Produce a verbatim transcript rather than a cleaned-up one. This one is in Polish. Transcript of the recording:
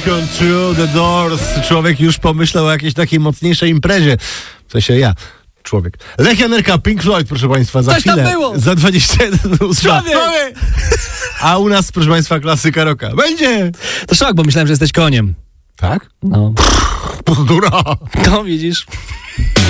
Welcome to the Doors. Człowiek już pomyślał o jakiejś takiej mocniejszej imprezie. W sensie ja. Człowiek. Lech Janerka, Pink Floyd, proszę państwa, za Coś tam chwilę. było. Za dwadzieścia jeden ósma. A u nas, proszę państwa, klasyka rocka. Będzie! To szok, bo myślałem, że jesteś koniem. Tak? No. Bzdura. No, widzisz.